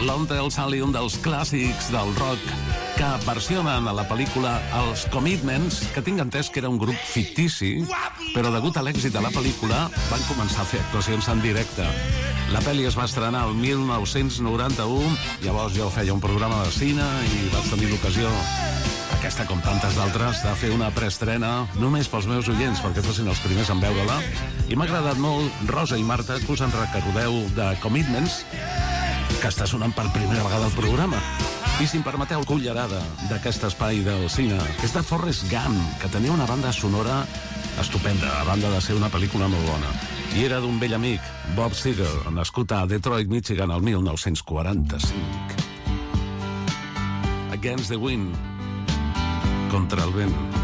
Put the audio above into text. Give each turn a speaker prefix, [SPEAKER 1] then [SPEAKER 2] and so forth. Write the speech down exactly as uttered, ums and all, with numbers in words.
[SPEAKER 1] Lon Del Sally, un dels clàssics del rock que versionen a la pel·lícula Els Commitments, que tinc entès que era un grup fictici, però degut a l'èxit de la pel·lícula van començar a fer actuacions en directe. La pel·li es va estrenar el mil nou-cents noranta-u, llavors jo feia un programa de cine i vaig tenir l'ocasió, aquesta com tantes d'altres, de fer una preestrena només pels meus oients, perquè fossin els primers en veure-la, i m'ha agradat molt, Rosa i Marta, que us en recordeu de Commitments, que està sonant per primera vegada al programa. I si em permeteu, cullerada d'aquest espai del cine, és de Forrest Gump, que tenia una banda sonora estupenda, a banda de ser una pel·lícula molt bona. I era d'un vell amic, Bob Seger, nascut a Detroit, Michigan, el mil nou-cents quaranta-cinc. Against the Wind, contra el vent.